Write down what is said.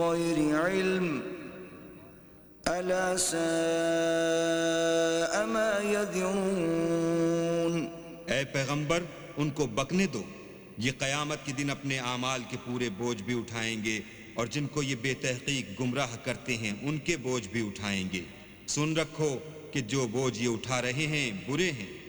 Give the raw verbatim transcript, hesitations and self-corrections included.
غير علم ألا ساء ما يذرون। ऐ पैगंबर, उनको बकने दो, ये क़यामत के दिन अपने आमाल के पूरे बोझ भी उठाएंगे और जिनको ये बेतहकीक गुमराह करते हैं उनके बोझ भी उठाएंगे। सुन रखो कि जो बोझ ये उठा रहे हैं बुरे हैं।